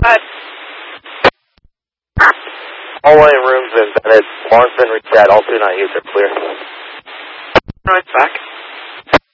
All line rooms and Bennett, Lawrence been reset. All 298 are clear. Alright,